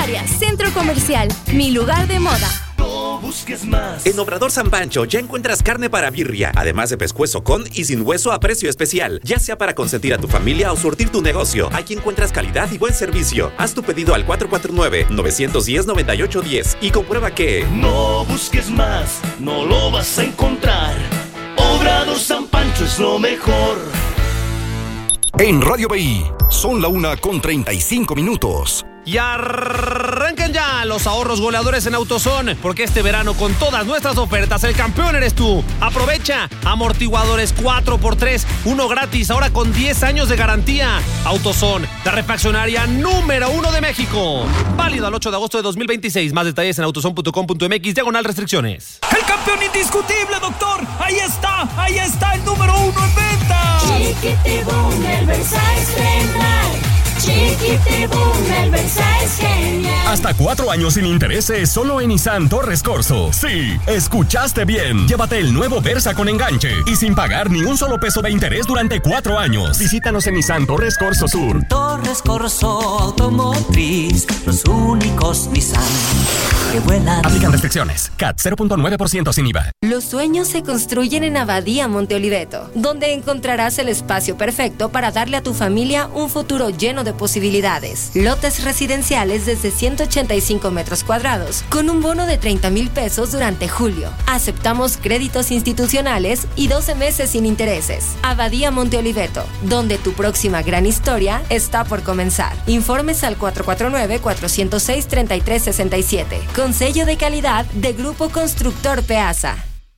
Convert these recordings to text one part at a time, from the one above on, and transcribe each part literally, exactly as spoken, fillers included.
Centro Comercial, mi lugar de moda. No busques más. En Obrador San Pancho ya encuentras carne para birria, además de pescuezo con y sin hueso a precio especial, ya sea para consentir a tu familia o surtir tu negocio. Aquí encuentras calidad y buen servicio. Haz tu pedido al cuatro cuatro nueve, nueve uno cero, nueve ocho uno cero y comprueba que no busques más, no lo vas a encontrar. Obrador San Pancho es lo mejor. En Radio B I, son la una con treinta y cinco minutos. Y arrancan ya los ahorros goleadores en AutoZone, porque este verano con todas nuestras ofertas el campeón eres tú. Aprovecha amortiguadores cuatro por tres, uno gratis, ahora con diez años de garantía. AutoZone, la refaccionaria número uno de México. Válido al ocho de agosto de dos mil veintiséis. Más detalles en autozone punto com punto m x, diagonal restricciones. El campeón indiscutible, doctor. Ahí está, ahí está el número uno en venta. Chiquitibum, el Versace General. Chiquitibum, el Versace es genial. Hasta cuatro años sin intereses solo en Nissan Torres Corso. Sí, escuchaste bien. Llévate el nuevo Versa con enganche y sin pagar ni un solo peso de interés durante cuatro años. Visítanos en Nissan Torres Corso Sur. Torres Corso Automotriz, los únicos Nissan que vuelan. Aplican restricciones. C A T cero punto nueve por ciento sin I V A. Los sueños se construyen en Abadía Monte Oliveto, donde encontrarás el espacio perfecto para darle a tu familia un futuro lleno de posibilidades. Lotes residenciales desde ciento ochenta y cinco metros cuadrados, con un bono de treinta mil pesos durante julio. Aceptamos créditos institucionales y doce meses sin intereses. Abadía Monte Oliveto, donde tu próxima gran historia está por comenzar. Informes al cuatro cuatro nueve, cuatro cero seis, tres tres seis siete. Con sello de calidad de Grupo Constructor Peasa.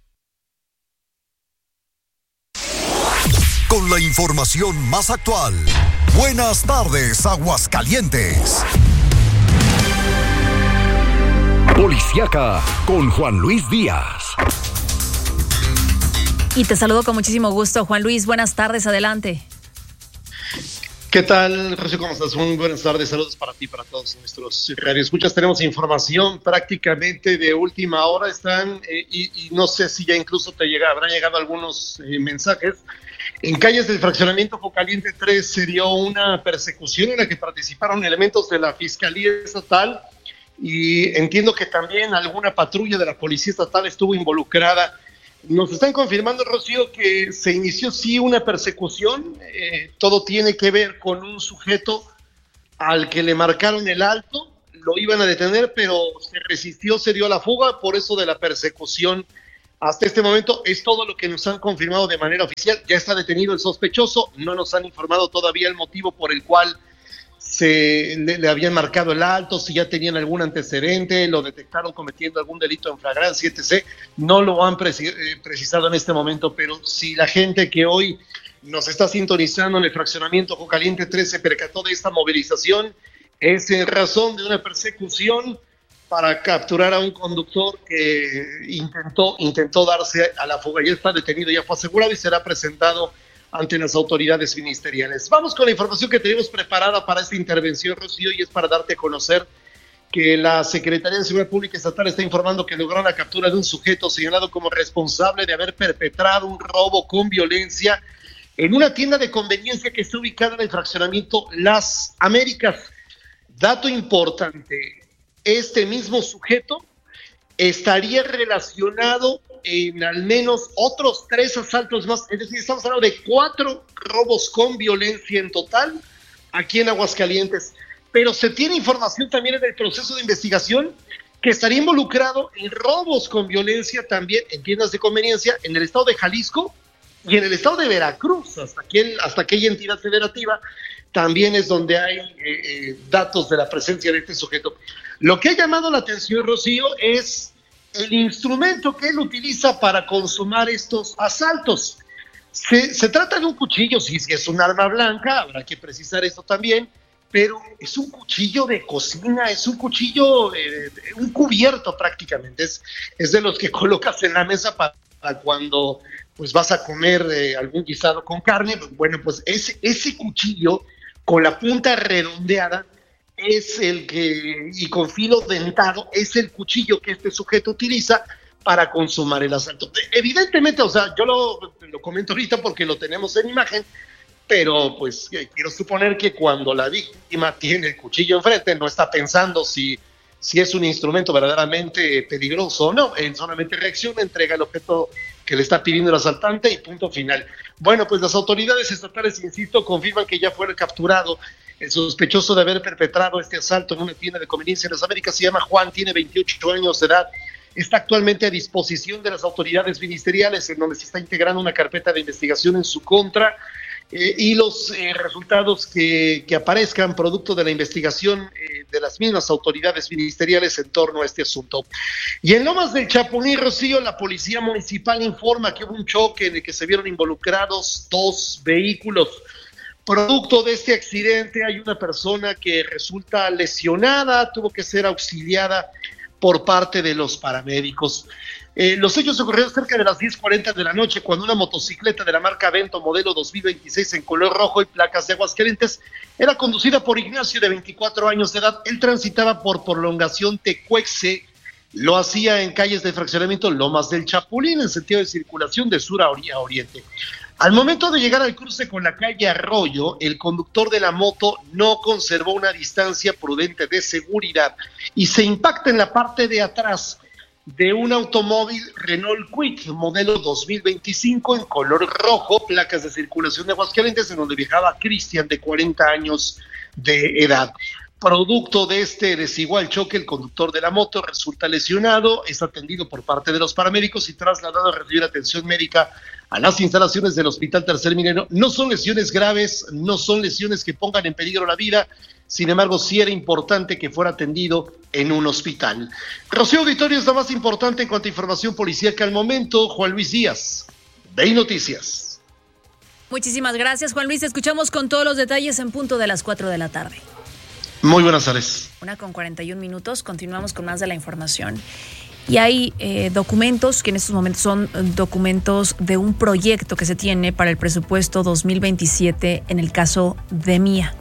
Con la información más actual. Buenas tardes, Aguascalientes. Policiaca con Juan Luis Díaz. Y te saludo con muchísimo gusto, Juan Luis. Buenas tardes, adelante. ¿Qué tal, Rocío? ¿Cómo estás? Muy buenas tardes, saludos para ti, para todos nuestros radioescuchas. Tenemos información prácticamente de última hora, están, eh, y, y no sé si ya incluso te llega, habrán llegado algunos eh, mensajes. En calles del fraccionamiento Focaliente tres se dio una persecución en la que participaron elementos de la Fiscalía Estatal y entiendo que también alguna patrulla de la Policía Estatal estuvo involucrada. Nos están confirmando, Rocío, que se inició sí una persecución, eh, todo tiene que ver con un sujeto al que le marcaron el alto, lo iban a detener, pero se resistió, se dio a la fuga, por eso de la persecución. Hasta este momento es todo lo que nos han confirmado de manera oficial. Ya está detenido el sospechoso, no nos han informado todavía el motivo por el cual se le, le habían marcado el alto, si ya tenían algún antecedente, lo detectaron cometiendo algún delito en flagrancia, etcétera. No lo han preci- eh, precisado en este momento, pero si la gente que hoy nos está sintonizando en el fraccionamiento Focaliente tres se percató de esta movilización, es en razón de una persecución para capturar a un conductor que intentó, intentó darse a la fuga. Ya está detenido, ya fue asegurado y será presentado ante las autoridades ministeriales. Vamos con la información que tenemos preparada para esta intervención, Rocío, y es para darte a conocer que la Secretaría de Seguridad Pública Estatal está informando que lograron la captura de un sujeto señalado como responsable de haber perpetrado un robo con violencia en una tienda de conveniencia que está ubicada en el fraccionamiento Las Américas. Dato importante, este mismo sujeto estaría relacionado en al menos otros tres asaltos más, es decir, estamos hablando de cuatro robos con violencia en total aquí en Aguascalientes, pero se tiene información también en el proceso de investigación que estaría involucrado en robos con violencia también en tiendas de conveniencia en el estado de Jalisco y en el estado de Veracruz, hasta, aquel, hasta aquella entidad federativa también es donde hay eh, eh, datos de la presencia de este sujeto. Lo que ha llamado la atención, Rocío, es el instrumento que él utiliza para consumar estos asaltos. Se, se trata de un cuchillo, sí, sí es un arma blanca, habrá que precisar esto también, pero es un cuchillo de cocina, es un cuchillo, eh, un cubierto prácticamente, es, es de los que colocas en la mesa para, para cuando pues vas a comer eh, algún guisado con carne. Bueno, pues ese, ese cuchillo con la punta redondeada es el que, y con filo dentado, es el cuchillo que este sujeto utiliza para consumar el asalto. Evidentemente, o sea, yo lo, lo comento ahorita porque lo tenemos en imagen, pero pues quiero suponer que cuando la víctima tiene el cuchillo enfrente no está pensando si, si es un instrumento verdaderamente peligroso o no, él solamente reacciona, entrega el objeto que le está pidiendo el asaltante y punto final. Bueno, pues las autoridades estatales, insisto, confirman que ya fue capturado el sospechoso de haber perpetrado este asalto en una tienda de conveniencia en las Américas. Se llama Juan, tiene veintiocho años de edad, está actualmente a disposición de las autoridades ministeriales, en donde se está integrando una carpeta de investigación en su contra. Eh, y los eh, resultados que, que aparezcan producto de la investigación eh, de las mismas autoridades ministeriales en torno a este asunto. Y en Lomas del Chapulín, Rocío, la policía municipal informa que hubo un choque en el que se vieron involucrados dos vehículos. Producto de este accidente hay una persona que resulta lesionada, tuvo que ser auxiliada por parte de los paramédicos. Eh, los hechos ocurrieron cerca de las diez cuarenta de la noche, cuando una motocicleta de la marca Vento modelo dos mil veintiséis en color rojo y placas de Aguascalientes era conducida por Ignacio, de veinticuatro años de edad. Él transitaba por prolongación Tecuexe, lo hacía en calles de fraccionamiento Lomas del Chapulín, en sentido de circulación de sur a, ori- a oriente. Al momento de llegar al cruce con la calle Arroyo, el conductor de la moto no conservó una distancia prudente de seguridad y se impacta en la parte de atrás de un automóvil Renault Kwid modelo dos mil veinticinco en color rojo, placas de circulación de Aguascalientes, en donde viajaba Cristian, de cuarenta años de edad. Producto de este desigual choque, el conductor de la moto resulta lesionado, es atendido por parte de los paramédicos y trasladado a recibir atención médica a las instalaciones del Hospital Tercer Milenio. No son lesiones graves, no son lesiones que pongan en peligro la vida, sin embargo sí era importante que fuera atendido en un hospital. Rocío, auditorio, es la más importante en cuanto a información policíaca al momento. Juan Luis Díaz, V I Noticias. Muchísimas gracias, Juan Luis. Te escuchamos con todos los detalles en punto de las cuatro de la tarde. Muy buenas tardes. Una con cuarenta y un minutos, continuamos con más de la información. Y hay eh, documentos que en estos momentos son documentos de un proyecto que se tiene para el presupuesto dos mil veintisiete en el caso de Mía.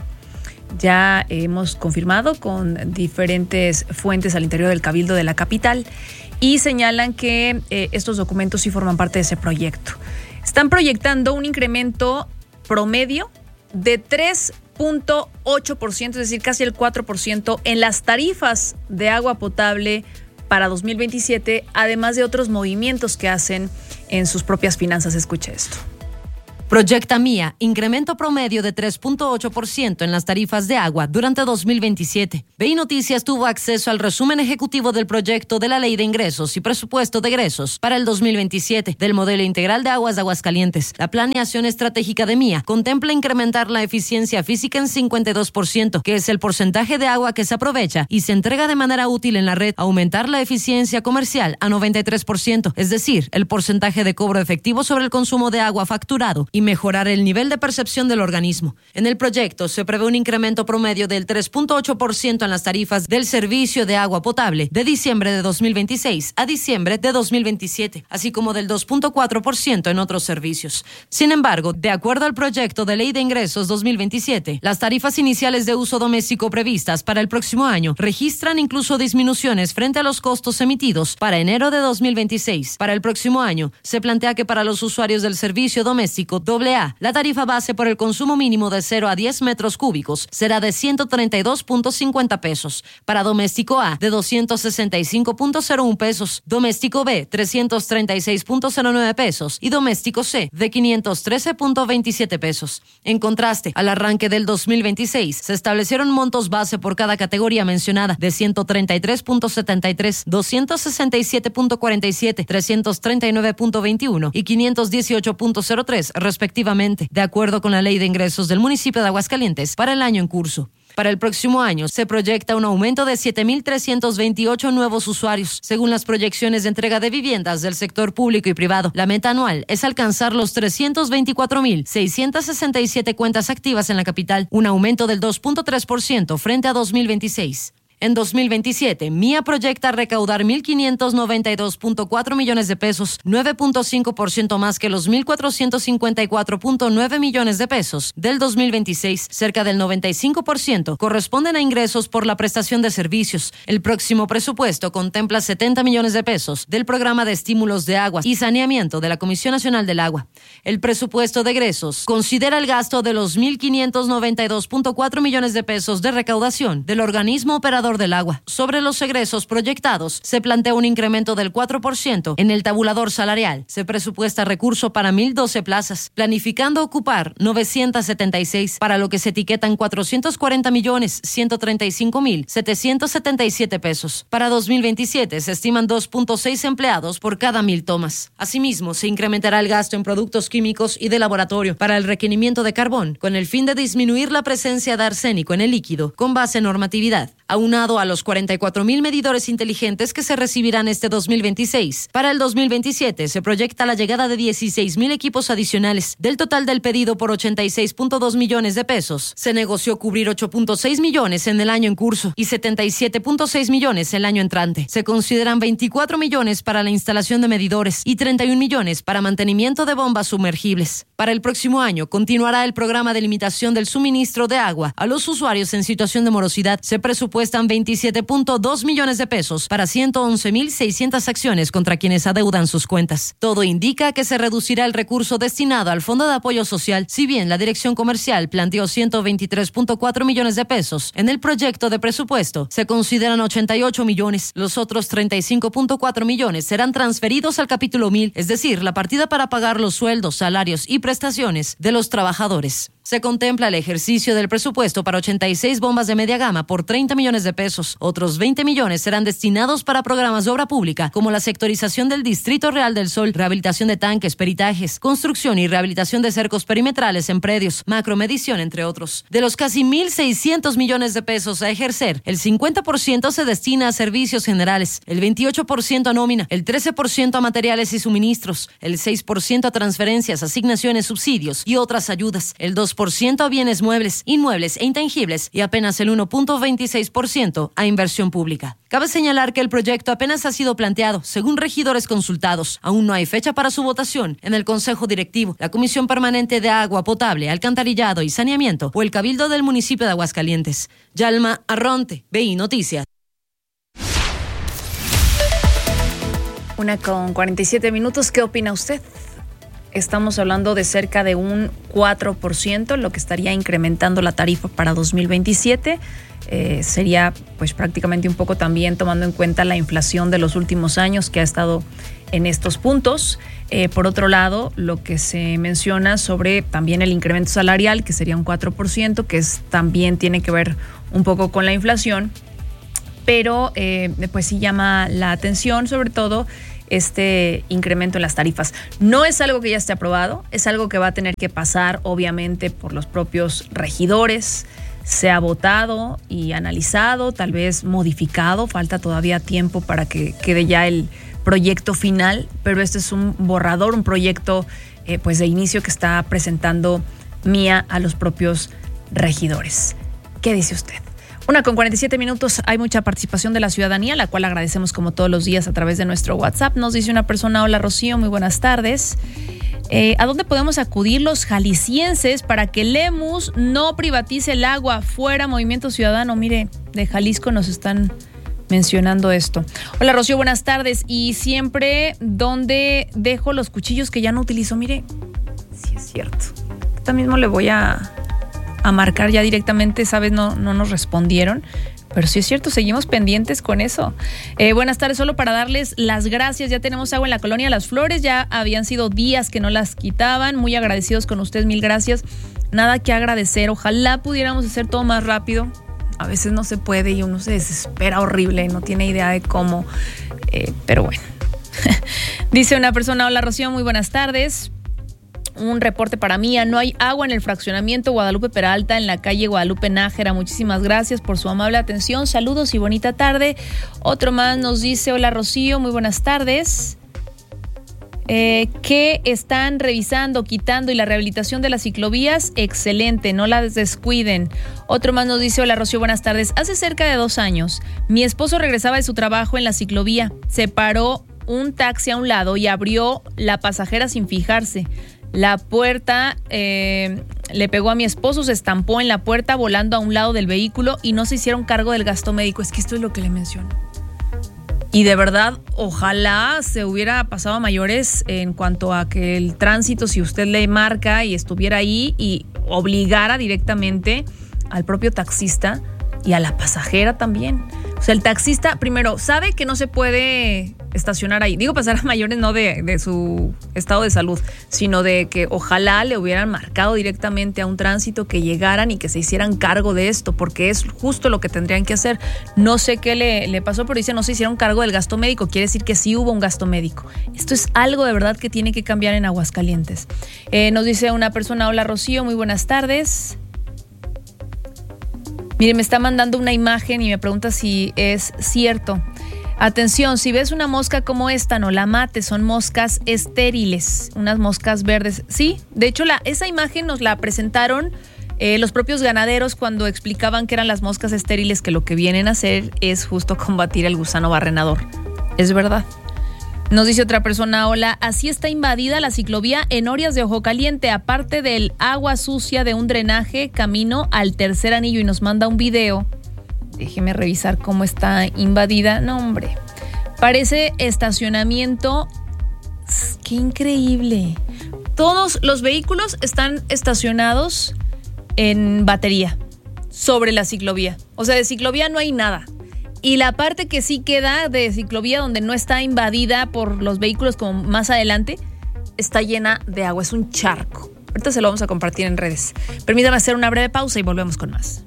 Ya hemos confirmado con diferentes fuentes al interior del Cabildo de la capital y señalan que eh, estos documentos sí forman parte de ese proyecto. Están proyectando un incremento promedio de tres punto ocho por ciento, es decir, casi el cuatro por ciento en las tarifas de agua potable para dos mil veintisiete, además de otros movimientos que hacen en sus propias finanzas. Escuche esto. Proyecta Mía, incremento promedio de tres punto ocho por ciento en las tarifas de agua durante dos mil veintisiete. V I Noticias tuvo acceso al resumen ejecutivo del proyecto de la Ley de Ingresos y Presupuesto de Egresos para el dos mil veintisiete del Modelo Integral de Aguas de Aguascalientes. La planeación estratégica de Mía contempla incrementar la eficiencia física en cincuenta y dos por ciento, que es el porcentaje de agua que se aprovecha y se entrega de manera útil en la red, aumentar la eficiencia comercial a noventa y tres por ciento, es decir, el porcentaje de cobro efectivo sobre el consumo de agua facturado, y mejorar el nivel de percepción del organismo. En el proyecto se prevé un incremento promedio del tres punto ocho por ciento en las tarifas del servicio de agua potable de diciembre de dos mil veintiséis a diciembre de dos mil veintisiete, así como del dos punto cuatro por ciento en otros servicios. Sin embargo, de acuerdo al proyecto de Ley de Ingresos dos mil veintisiete, las tarifas iniciales de uso doméstico previstas para el próximo año registran incluso disminuciones frente a los costos emitidos para enero de dos mil veintiséis. Para el próximo año, se plantea que para los usuarios del servicio doméstico doble A, la tarifa base por el consumo mínimo de cero a diez metros cúbicos será de ciento treinta y dos punto cincuenta pesos. Para doméstico A, de doscientos sesenta y cinco punto cero uno pesos. Doméstico B, trescientos treinta y seis punto cero nueve pesos. Y doméstico C, de quinientos trece punto veintisiete pesos. En contraste, al arranque del dos mil veintiséis, se establecieron montos base por cada categoría mencionada de ciento treinta y tres punto setenta y tres, doscientos sesenta y siete punto cuarenta y siete, trescientos treinta y nueve punto veintiuno y quinientos dieciocho punto cero tres, respectivamente, de acuerdo con la Ley de Ingresos del municipio de Aguascalientes para el año en curso. Para el próximo año se proyecta un aumento de siete mil trescientos veintiocho nuevos usuarios. Según las proyecciones de entrega de viviendas del sector público y privado, la meta anual es alcanzar los trescientos veinticuatro mil seiscientos sesenta y siete cuentas activas en la capital, un aumento del dos punto tres por ciento frente a dos mil veintiséis. En dos mil veintisiete, Mía proyecta recaudar mil quinientos noventa y dos punto cuatro millones de pesos, nueve punto cinco por ciento más que los mil cuatrocientos cincuenta y cuatro punto nueve millones de pesos del dos mil veintiséis. Cerca del noventa y cinco por ciento corresponden a ingresos por la prestación de servicios. El próximo presupuesto contempla setenta millones de pesos del programa de estímulos de agua y saneamiento de la Comisión Nacional del Agua. El presupuesto de egresos considera el gasto de los mil quinientos noventa y dos punto cuatro millones de pesos de recaudación del organismo operador del agua. Sobre los egresos proyectados, se plantea un incremento del cuatro por ciento en el tabulador salarial. Se presupuesta recurso para mil doce plazas, planificando ocupar novecientos setenta y seis, para lo que se etiquetan cuatrocientos cuarenta millones ciento treinta y cinco mil setecientos setenta y siete pesos. Para dos mil veintisiete se estiman dos punto seis empleados por cada mil tomas. Asimismo, se incrementará el gasto en productos químicos y de laboratorio para el requerimiento de carbón, con el fin de disminuir la presencia de arsénico en el líquido, con base en normatividad, aunado a los cuarenta y cuatro mil medidores inteligentes que se recibirán este dos mil veintiséis. Para el dos mil veintisiete se proyecta la llegada de dieciséis mil equipos adicionales. Del total del pedido por ochenta y seis punto dos millones de pesos, se negoció cubrir ocho punto seis millones en el año en curso y setenta y siete punto seis millones el año entrante. Se consideran veinticuatro millones para la instalación de medidores y treinta y un millones para mantenimiento de bombas sumergibles. Para el próximo año continuará el programa de limitación del suministro de agua a los usuarios en situación de morosidad. Se presupuestan veintisiete punto dos millones de pesos para ciento once mil seiscientas acciones contra quienes adeudan sus cuentas. Todo indica que se reducirá el recurso destinado al Fondo de Apoyo Social, si bien la Dirección Comercial planteó ciento veintitrés punto cuatro millones de pesos. En el proyecto de presupuesto se consideran ochenta y ocho millones. Los otros treinta y cinco punto cuatro millones serán transferidos al capítulo mil, es decir, la partida para pagar los sueldos, salarios y prestaciones de los trabajadores. Se contempla el ejercicio del presupuesto para ochenta y seis bombas de media gama por treinta millones de pesos. Otros veinte millones serán destinados para programas de obra pública, como la sectorización del Distrito Real del Sol, rehabilitación de tanques, peritajes, construcción y rehabilitación de cercos perimetrales en predios, macromedición, entre otros. De los casi mil seiscientos millones de pesos a ejercer, el cincuenta por ciento se destina a servicios generales, el veintiocho por ciento a nómina, el trece por ciento a materiales y suministros, el seis por ciento a transferencias, asignaciones, subsidios y otras ayudas, el dos por ciento a bienes muebles, inmuebles e intangibles y apenas el uno punto veintiséis por ciento a inversión pública. Cabe señalar que el proyecto apenas ha sido planteado, según regidores consultados. Aún no hay fecha para su votación en el Consejo Directivo, la Comisión Permanente de Agua Potable, Alcantarillado y Saneamiento o el Cabildo del municipio de Aguascalientes. Yalma Arronte, B I Noticias. Una con cuarenta y siete minutos. ¿Qué opina usted? Estamos hablando de cerca de un cuatro por ciento, lo que estaría incrementando la tarifa para dos mil veintisiete. Eh, sería pues prácticamente un poco también tomando en cuenta la inflación de los últimos años que ha estado en estos puntos. Eh, por otro lado, lo que se menciona sobre también el incremento salarial, que sería un cuatro por ciento, que es, también tiene que ver un poco con la inflación, pero eh, pues sí llama la atención sobre todo este incremento en las tarifas. No es algo que ya esté aprobado, es algo que va a tener que pasar obviamente por los propios regidores. Se ha votado y analizado, tal vez modificado, falta todavía tiempo para que quede ya el proyecto final, pero este es un borrador, un proyecto eh, pues de inicio que está presentando Mía a los propios regidores. ¿Qué dice usted? Una con cuarenta y siete minutos, hay mucha participación de la ciudadanía, la cual agradecemos como todos los días a través de nuestro WhatsApp. Nos dice una persona: hola Rocío, muy buenas tardes. Eh, ¿A dónde podemos acudir los jaliscienses para que Lemus no privatice el agua? Fuera Movimiento Ciudadano. Mire, de Jalisco nos están mencionando esto. Hola Rocío, buenas tardes. Y siempre, ¿dónde dejo los cuchillos que ya no utilizo? Mire, sí es cierto. Ahorita mismo le voy a... a marcar ya directamente, sabes, no, no nos respondieron, pero sí es cierto, seguimos pendientes con eso. Eh, buenas tardes, solo para darles las gracias, ya tenemos agua en la colonia Las Flores, ya habían sido días que no las quitaban, muy agradecidos con ustedes, mil gracias, nada que agradecer, ojalá pudiéramos hacer todo más rápido, a veces no se puede y uno se desespera horrible, no tiene idea de cómo, eh, pero bueno. Dice una persona: hola Rocío, muy buenas tardes. Un reporte para Mía, no hay agua en el fraccionamiento Guadalupe Peralta en la calle Guadalupe Nájera. Muchísimas gracias por su amable atención, saludos y bonita tarde. Otro más nos dice: hola Rocío, muy buenas tardes. Eh, que están revisando, quitando y la rehabilitación de las ciclovías, excelente, no las descuiden. Otro más nos dice: hola Rocío, buenas tardes. Hace cerca de dos años, mi esposo regresaba de su trabajo en la ciclovía, se paró un taxi a un lado y abrió la pasajera sin fijarse. La puerta eh, le pegó a mi esposo, se estampó en la puerta volando a un lado del vehículo y no se hicieron cargo del gasto médico. Es que esto es lo que le menciono. Y de verdad, ojalá se hubiera pasado a mayores en cuanto a que el tránsito, si usted le marca y estuviera ahí y obligara directamente al propio taxista y a la pasajera también. O sea, el taxista, primero, sabe que no se puede estacionar ahí. Digo pasar a mayores no de, de su estado de salud, sino de que ojalá le hubieran marcado directamente a un tránsito, que llegaran y que se hicieran cargo de esto, porque es justo lo que tendrían que hacer. No sé qué le, le pasó, pero dice no se hicieron cargo del gasto médico. Quiere decir que sí hubo un gasto médico. Esto es algo de verdad que tiene que cambiar en Aguascalientes. Eh, nos dice una persona: hola Rocío, muy buenas tardes. Mire, me está mandando una imagen y me pregunta si es cierto. Atención, si ves una mosca como esta, no la mates, son moscas estériles, unas moscas verdes. Sí, de hecho la, esa imagen nos la presentaron eh, los propios ganaderos cuando explicaban que eran las moscas estériles, que lo que vienen a hacer es justo combatir el gusano barrenador. Es verdad. Nos dice otra persona: hola, así está invadida la ciclovía en Orias de Ojo Caliente, aparte del agua sucia de un drenaje camino al tercer anillo, y nos manda un video. Déjeme revisar cómo está invadida. No, hombre, parece estacionamiento. ¡Qué increíble! Todos los vehículos están estacionados en batería sobre la ciclovía. O sea, de ciclovía no hay nada. Y la parte que sí queda de ciclovía, donde no está invadida por los vehículos como más adelante, está llena de agua. Es un charco. Ahorita se lo vamos a compartir en redes. Permítanme hacer una breve pausa y volvemos con más.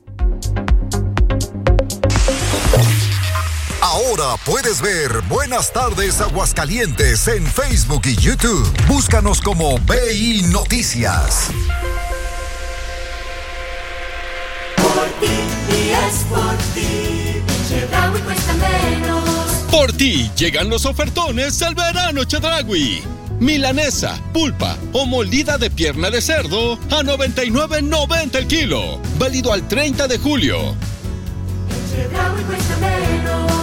Ahora puedes ver Buenas Tardes Aguascalientes en Facebook y YouTube. Búscanos como B I Noticias. Por ti y es por ti. Chedraui cuesta menos. Por ti llegan los ofertones al verano Chedraui. Milanesa, pulpa o molida de pierna de cerdo a noventa y nueve noventa el kilo. Válido al treinta de julio. Chedraui cuesta menos.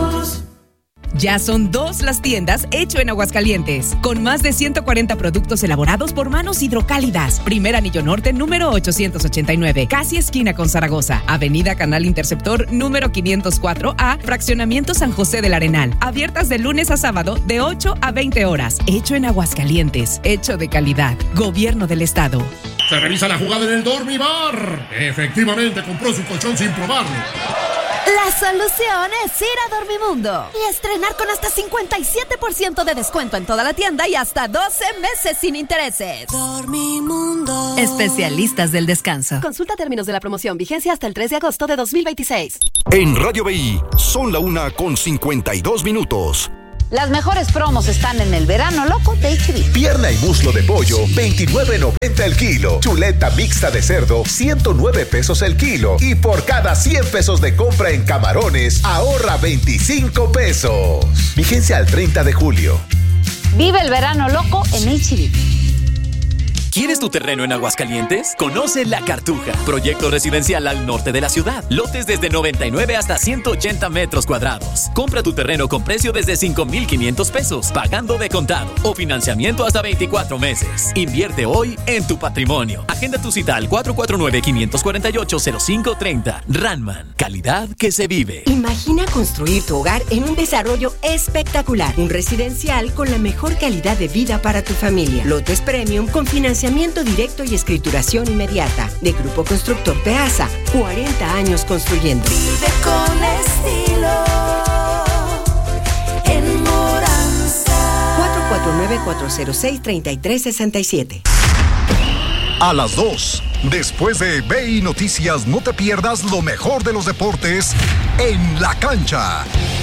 Ya son dos las tiendas Hecho en Aguascalientes, con más de ciento cuarenta productos elaborados por manos hidrocálidas. Primer Anillo Norte, número ochocientos ochenta y nueve, casi esquina con Zaragoza. Avenida Canal Interceptor, número quinientos cuatro A, Fraccionamiento San José del Arenal. Abiertas de lunes a sábado, de ocho a veinte horas. Hecho en Aguascalientes, hecho de calidad. Gobierno del Estado. Se revisa la jugada en el Dormibar. Efectivamente, compró su colchón sin probarlo. La solución es ir a Dormimundo y estrenar con hasta cincuenta y siete por ciento de descuento en toda la tienda y hasta doce meses sin intereses. Dormimundo. Especialistas del descanso. Consulta términos de la promoción, vigencia hasta el tres de agosto de dos mil veintiséis. En Radio B I son la una con cincuenta y dos minutos. Las mejores promos están en el verano loco de H B. Pierna y muslo de pollo, veintinueve noventa el kilo. Chuleta mixta de cerdo, ciento nueve pesos el kilo. Y por cada cien pesos de compra en camarones, ahorra veinticinco pesos. Vigencia al treinta de julio. Vive el verano loco en H B. ¿Quieres tu terreno en Aguascalientes? Conoce La Cartuja, proyecto residencial al norte de la ciudad. Lotes desde noventa y nueve hasta ciento ochenta metros cuadrados. Compra tu terreno con precio desde cinco mil quinientos pesos, pagando de contado o financiamiento hasta veinticuatro meses. Invierte hoy en tu patrimonio. Agenda tu cita al cuatro cuatro nueve, cinco cuatro ocho, cero cinco tres cero. Ranman, calidad que se vive. Imagina construir tu hogar en un desarrollo espectacular. Un residencial con la mejor calidad de vida para tu familia. Lotes premium con financiamiento directo y escrituración inmediata. De Grupo Constructor Peasa, cuarenta años construyendo. Vive con estilo en Moranza. cuatro cuatro nueve, cuatro cero seis, tres tres seis siete. A las dos, después de B I Noticias, no te pierdas lo mejor de los deportes en la cancha.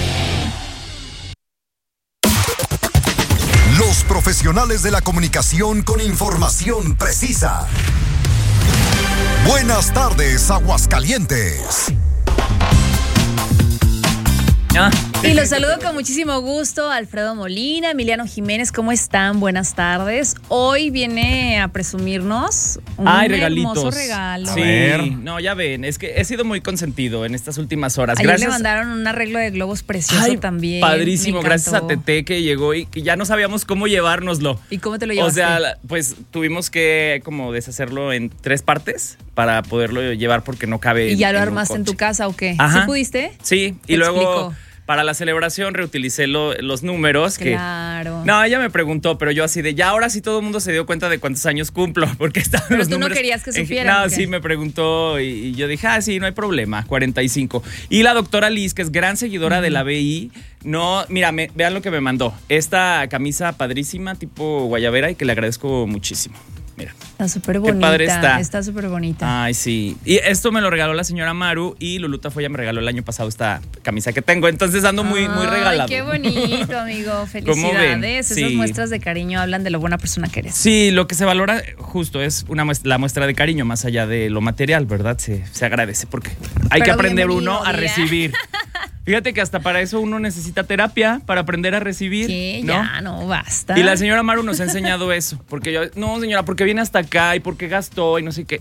Los profesionales de la comunicación con información precisa. Buenas tardes, Aguascalientes. Ah, Y los saludo con muchísimo gusto, Alfredo Molina, Emiliano Jiménez, ¿cómo están? Buenas tardes. Hoy viene a presumirnos un Ay, regalitos. hermoso regalo. Sí, no, ya ven, es que he sido muy consentido en estas últimas horas. Ayer Gracias. le mandaron un arreglo de globos precioso Ay, también. Padrísimo, Me gracias a encantó. Tete que llegó y que ya no sabíamos cómo llevárnoslo. ¿Y cómo te lo O llevaste? sea, la- pues tuvimos que como deshacerlo en tres partes para poderlo llevar porque no cabe. ¿Y ya lo en un armaste en coche. tu casa o qué? Ajá. ¿Sí pudiste? Sí, y Te luego explico. para la celebración reutilicé lo- los números. Claro. Que, no, ella me preguntó, pero yo así de ya ahora sí todo el mundo se dio cuenta de cuántos años cumplo, porque estaban Pero los tú no números. querías que en- supieran, No, ¿o qué? sí me preguntó y, y yo dije, ah, sí, no hay problema, cuarenta y cinco. Y la doctora Liz, que es gran seguidora de la B I, no, mira, me- vean lo que me mandó. Esta camisa padrísima, tipo guayabera, y que le agradezco muchísimo. Mira. Está súper Qué bonita. padre está. Está súper bonita. Ay, sí. Y esto me lo regaló la señora Maru y Luluta Foya me regaló el año pasado esta camisa que tengo. Entonces ando muy, muy regalado. Ay, qué bonito, amigo. ¿Cómo ven? Felicidades. Esas Sí. muestras de cariño hablan de lo buena persona que eres. Sí, lo que se valora justo es una muestra, la muestra de cariño más allá de lo material, ¿verdad? Se, se agradece porque hay Pero que aprender bienvenido, uno a Día. recibir. Fíjate que hasta para eso uno necesita terapia, para aprender a recibir. ¿Qué? ¿no? Ya, no, basta. Y la señora Maru nos ha enseñado eso. Porque yo, no, señora, porque viene hasta acá y porque gastó y no sé qué.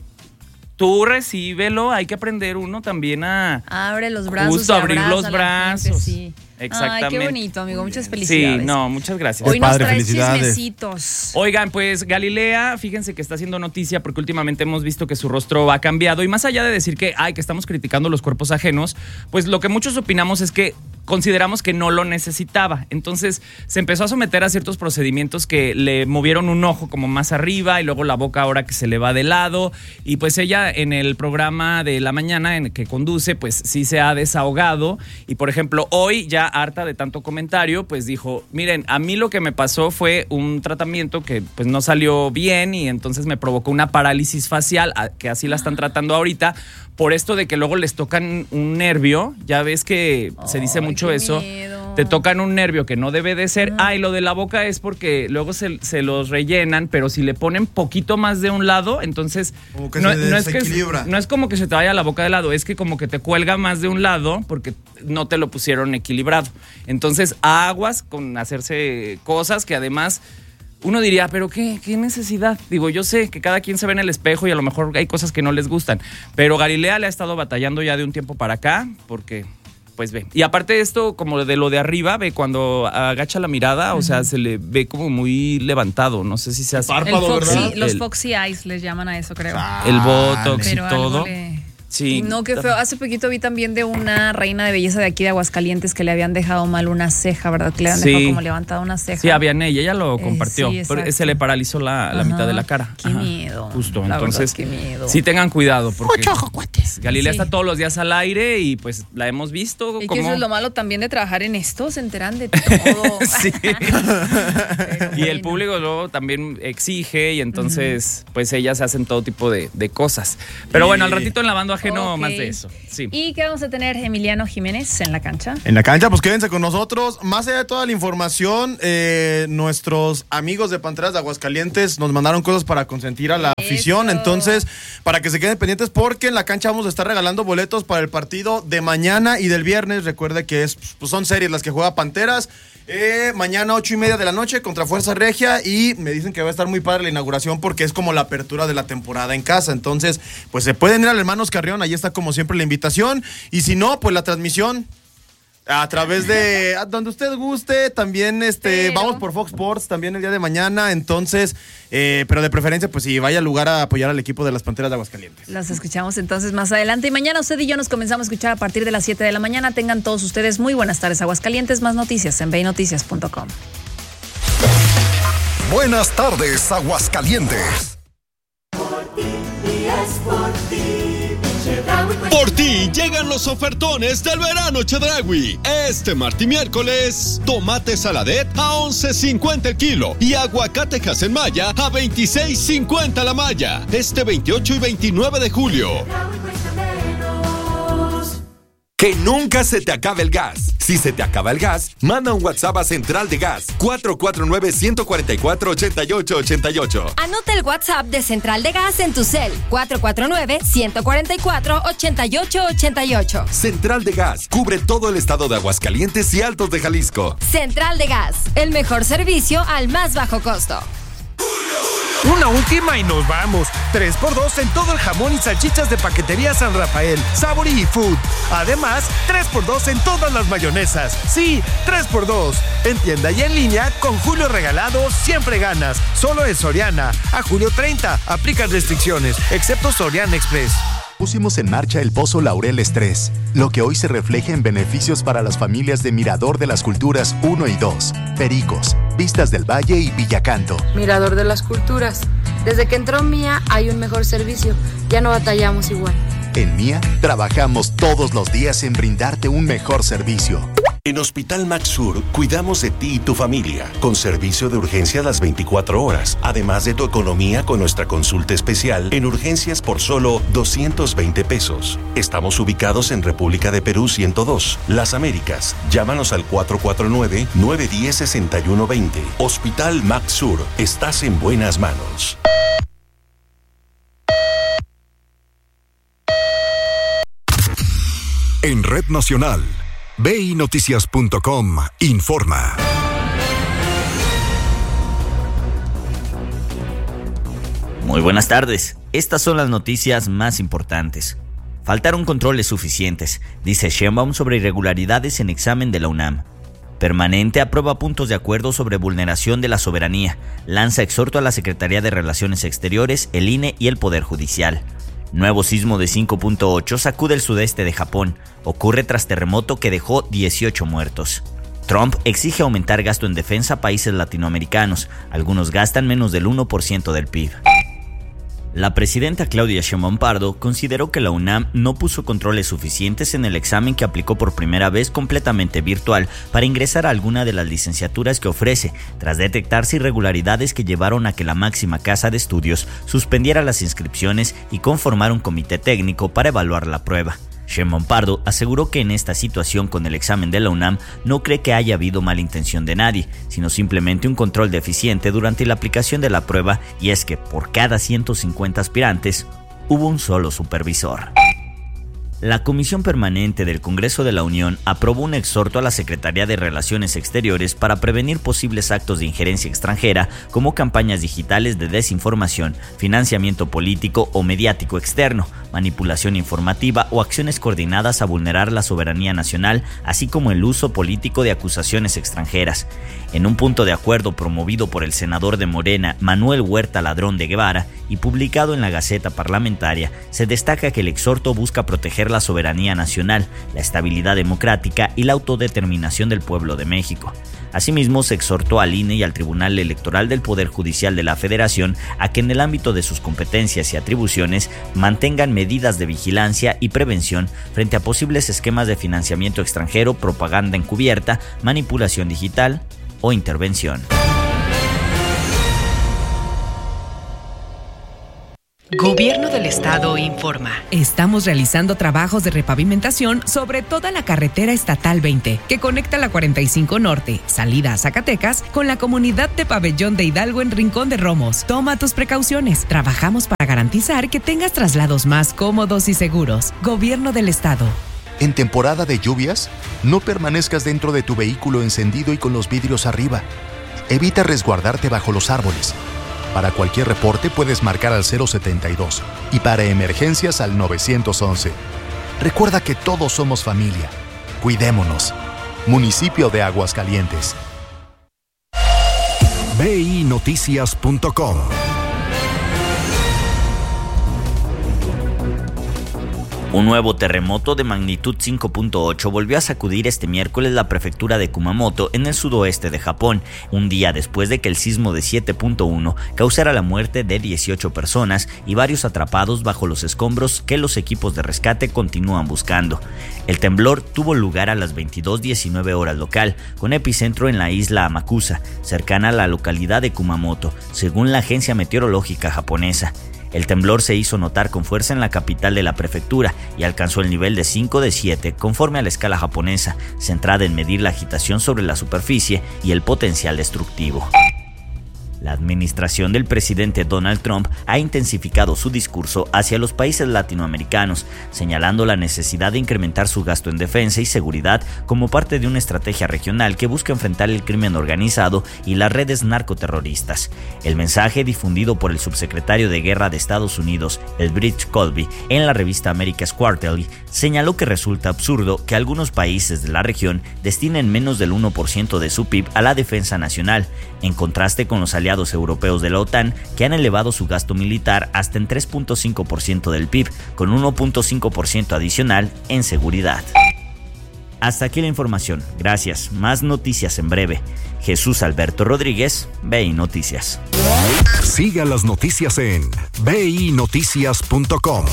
Tú recíbelo, hay que aprender uno también a Abre los brazos. justo y abrir abraza los a la gente, brazos. sí. Exactamente. Ay, qué bonito, amigo. Muchas felicidades. Sí, no, muchas gracias. Hoy nos traes chismecitos. Oigan, pues Galilea, fíjense que está haciendo noticia porque últimamente hemos visto que su rostro ha cambiado y más allá de decir que, ay, que estamos criticando los cuerpos ajenos, pues lo que muchos opinamos es que consideramos que no lo necesitaba. Entonces se empezó a someter a ciertos procedimientos que le movieron un ojo como más arriba y luego la boca ahora que se le va de lado. Y pues ella en el programa de la mañana en el que conduce, pues sí se ha desahogado. Y por ejemplo, hoy ya harta de tanto comentario, pues dijo, miren, a mí lo que me pasó fue un tratamiento que pues no salió bien y entonces me provocó una parálisis facial, que así la están tratando ahorita, por esto de que luego les tocan un nervio. Ya ves que se dice mucho eso. Te tocan un nervio que no debe de ser. Ah, y lo de la boca es porque luego se, se los rellenan, pero si le ponen poquito más de un lado, entonces Como que no, se no es que, desequilibra. no es como que se te vaya la boca de lado, es que como que te cuelga más de un lado porque no te lo pusieron equilibrado. Entonces, aguas con hacerse cosas que además uno diría, pero qué, qué necesidad. Digo, yo sé que cada quien se ve en el espejo y a lo mejor hay cosas que no les gustan, pero Galilea le ha estado batallando ya de un tiempo para acá porque pues ve. Y aparte de esto, como de lo de arriba, ve cuando agacha la mirada, o sea, se le ve como muy levantado. No sé si se hace. El foxy, los foxy eyes les llaman a eso, creo. El botox y Pero algo todo. le- Sí. No, qué feo. Hace poquito vi también de una reina de belleza de aquí de Aguascalientes que le habían dejado mal una ceja, ¿verdad? Que le habían Sí. dejado como levantada una ceja. Sí, había ella, ella lo Eh, compartió. sí, pero exacto. se le paralizó la, la Ajá. mitad de la cara. Qué Ajá. miedo. Justo, La entonces verdad, qué miedo. sí tengan cuidado porque Mucho ojo, cuates. Galilea Sí. está todos los días al aire y pues la hemos visto Y que como eso es lo malo también de trabajar en esto, se enteran de todo. Sí. Y el público luego también exige y entonces pues ellas hacen todo tipo de, de cosas. Pero Y- bueno, al ratito en Lavando Ajeno Ok. más de eso. Sí. ¿Y qué vamos a tener, Emiliano Jiménez, en la cancha? En la cancha, pues quédense con nosotros. Más allá de toda la información, eh, nuestros amigos de Panteras de Aguascalientes nos mandaron cosas para consentir a la afición. Entonces, para que se queden pendientes, porque en la cancha vamos a estar regalando boletos para el partido de mañana y del viernes. Recuerde que es, pues, son series las que juega Panteras. Eh, mañana ocho y media de la noche contra Fuerza Regia y me dicen que va a estar muy padre la inauguración porque es como la apertura de la temporada en casa. Entonces, pues se pueden ir al Hermanos Carrión, ahí está como siempre la invitación. Y si no, pues la transmisión a través de a donde usted guste. También este Pero- vamos por Fox Sports también el día de mañana. Entonces, eh, pero de preferencia, pues si vaya al lugar a apoyar al equipo de las Panteras de Aguascalientes. Las escuchamos entonces más adelante. Y mañana usted y yo nos comenzamos a escuchar a partir de las siete de la mañana. Tengan todos ustedes muy buenas tardes, Aguascalientes. Más noticias en veinoticias punto com. Buenas tardes, Aguascalientes. Por ti llegan los ofertones del verano Chedraui. Este martes y miércoles, tomate saladet a once cincuenta el kilo y aguacate Maya a veintiséis cincuenta la malla. Este veintiocho y veintinueve de julio. Que nunca se te acabe el gas. Si se te acaba el gas, manda un WhatsApp a Central de Gas cuatro cuatro nueve, uno cuatro cuatro, ocho ocho ocho ocho. Anota el WhatsApp de Central de Gas en tu cel. cuatro cuatro nueve, uno cuatro cuatro, ocho ocho ocho ocho. Central de Gas cubre todo el estado de Aguascalientes y Altos de Jalisco. Central de Gas, el mejor servicio al más bajo costo. Una última y nos vamos. tres por dos en todo el jamón y salchichas de Paquetería San Rafael, Sabor y Food. Además, tres por dos en todas las mayonesas. Sí, tres por dos. En tienda y en línea, con Julio Regalado, siempre ganas. Solo en Soriana. A julio treinta. Aplican restricciones, excepto Soriana Express. Pusimos en marcha el Pozo Laureles tres, lo que hoy se refleja en beneficios para las familias de Mirador de las Culturas uno y dos, Pericos, Vistas del Valle y Villacanto. Mirador de las Culturas. Desde que entró Mía hay un mejor servicio. Ya no batallamos igual. En Mía trabajamos todos los días en brindarte un mejor servicio. En Hospital Max Sur cuidamos de ti y tu familia, con servicio de urgencia las veinticuatro horas, además de tu economía con nuestra consulta especial en urgencias por solo doscientos veinte pesos. Estamos ubicados en República de Perú ciento dos, Las Américas. Llámanos al cuatro cuatro nueve, nueve uno cero, seis uno dos cero. Hospital Max Sur, estás en buenas manos. En Red Nacional, B I Noticias punto com informa. Muy buenas tardes. Estas son las noticias más importantes. Faltaron controles suficientes, dice Sheinbaum sobre irregularidades en examen de la UNAM. Permanente aprueba puntos de acuerdo sobre vulneración de la soberanía. Lanza exhorto a la Secretaría de Relaciones Exteriores, el I N E y el Poder Judicial. Nuevo sismo de cinco punto ocho sacude el sudeste de Japón. Ocurre tras terremoto que dejó dieciocho muertos. Trump exige aumentar gasto en defensa a países latinoamericanos. Algunos gastan menos del uno por ciento del P I B. La presidenta Claudia Sheinbaum Pardo consideró que la UNAM no puso controles suficientes en el examen que aplicó por primera vez completamente virtual para ingresar a alguna de las licenciaturas que ofrece, tras detectarse irregularidades que llevaron a que la máxima casa de estudios suspendiera las inscripciones y conformara un comité técnico para evaluar la prueba. Sheinbaum Pardo aseguró que en esta situación con el examen de la UNAM no cree que haya habido mala intención de nadie, sino simplemente un control deficiente durante la aplicación de la prueba, y es que por cada ciento cincuenta aspirantes hubo un solo supervisor. La Comisión Permanente del Congreso de la Unión aprobó un exhorto a la Secretaría de Relaciones Exteriores para prevenir posibles actos de injerencia extranjera como campañas digitales de desinformación, financiamiento político o mediático externo, manipulación informativa o acciones coordinadas a vulnerar la soberanía nacional, así como el uso político de acusaciones extranjeras. En un punto de acuerdo promovido por el senador de Morena, Manuel Huerta Ladrón de Guevara, y publicado en la Gaceta Parlamentaria, se destaca que el exhorto busca proteger la soberanía nacional, la estabilidad democrática y la autodeterminación del pueblo de México. Asimismo, se exhortó al I N E y al Tribunal Electoral del Poder Judicial de la Federación a que en el ámbito de sus competencias y atribuciones mantengan medidas de vigilancia y prevención frente a posibles esquemas de financiamiento extranjero, propaganda encubierta, manipulación digital o intervención. Gobierno del Estado informa. Estamos realizando trabajos de repavimentación sobre toda la carretera estatal veinte, que conecta la cuarenta y cinco Norte, salida a Zacatecas, con la comunidad de Pabellón de Hidalgo en Rincón de Romos. Toma tus precauciones. Trabajamos para garantizar que tengas traslados más cómodos y seguros. Gobierno del Estado. En temporada de lluvias, no permanezcas dentro de tu vehículo encendido y con los vidrios arriba. Evita resguardarte bajo los árboles. Para cualquier reporte puedes marcar al cero setenta y dos y para emergencias al nueve once. Recuerda que todos somos familia. Cuidémonos. Municipio de Aguascalientes. B I Noticias punto com. Un nuevo terremoto de magnitud cinco punto ocho volvió a sacudir este miércoles la prefectura de Kumamoto en el sudoeste de Japón, un día después de que el sismo de siete punto uno causara la muerte de dieciocho personas y varios atrapados bajo los escombros que los equipos de rescate continúan buscando. El temblor tuvo lugar a las veintidós diecinueve horas local, con epicentro en la isla Amakusa, cercana a la localidad de Kumamoto, según la agencia meteorológica japonesa. El temblor se hizo notar con fuerza en la capital de la prefectura y alcanzó el nivel de cinco de siete conforme a la escala japonesa, centrada en medir la agitación sobre la superficie y el potencial destructivo. La administración del presidente Donald Trump ha intensificado su discurso hacia los países latinoamericanos, señalando la necesidad de incrementar su gasto en defensa y seguridad como parte de una estrategia regional que busca enfrentar el crimen organizado y las redes narcoterroristas. El mensaje difundido por el subsecretario de Guerra de Estados Unidos, Elbridge Colby, en la revista America's Quarterly, señaló que resulta absurdo que algunos países de la región destinen menos del uno por ciento de su P I B a la defensa nacional, en contraste con los aliados europeos de la OTAN, que han elevado su gasto militar hasta en tres punto cinco por ciento del P I B, con uno punto cinco por ciento adicional en seguridad. Hasta aquí la información. Gracias. Más noticias en breve. Jesús Alberto Rodríguez, B I Noticias. Siga las noticias en b i noticias punto com.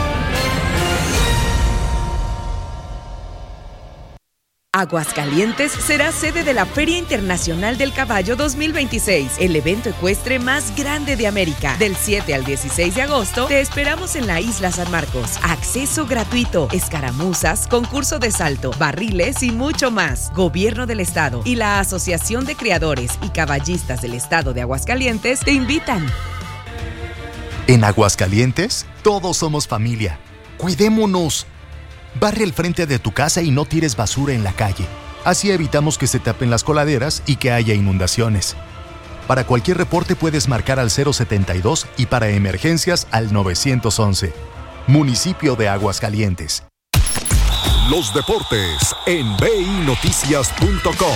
Aguascalientes será sede de la Feria Internacional del Caballo dos mil veintiséis, el evento ecuestre más grande de América. Del siete al dieciséis de agosto, te esperamos en la Isla San Marcos. Acceso gratuito, escaramuzas, concurso de salto, barriles y mucho más. Gobierno del Estado y la Asociación de Criadores y Caballistas del Estado de Aguascalientes te invitan. En Aguascalientes, todos somos familia. Cuidémonos. Barre el frente de tu casa y no tires basura en la calle. Así evitamos que se tapen las coladeras y que haya inundaciones. Para cualquier reporte puedes marcar al cero setenta y dos y para emergencias al nueve once. Municipio de Aguascalientes. Los deportes en b i noticias punto com.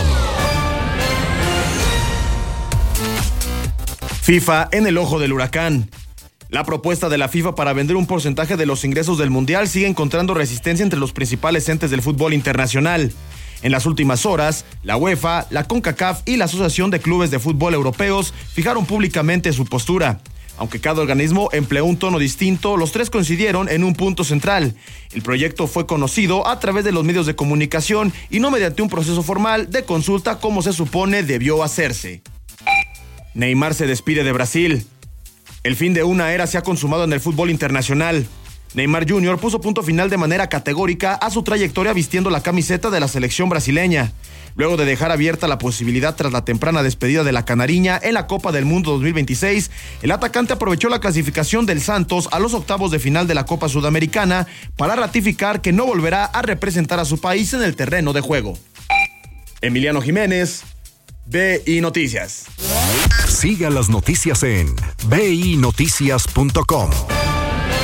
FIFA en el ojo del huracán. La propuesta de la FIFA para vender un porcentaje de los ingresos del Mundial sigue encontrando resistencia entre los principales entes del fútbol internacional. En las últimas horas, la UEFA, la CONCACAF y la Asociación de Clubes de Fútbol Europeos fijaron públicamente su postura. Aunque cada organismo empleó un tono distinto, los tres coincidieron en un punto central. El proyecto fue conocido a través de los medios de comunicación y no mediante un proceso formal de consulta como se supone debió hacerse. Neymar se despide de Brasil. El fin de una era se ha consumado en el fútbol internacional. Neymar junior puso punto final de manera categórica a su trayectoria vistiendo la camiseta de la selección brasileña. Luego de dejar abierta la posibilidad tras la temprana despedida de la canariña en la Copa del Mundo dos mil veintiséis, el atacante aprovechó la clasificación del Santos a los octavos de final de la Copa Sudamericana para ratificar que no volverá a representar a su país en el terreno de juego. Emiliano Jiménez, B I Noticias. Siga las noticias en b i noticias punto com.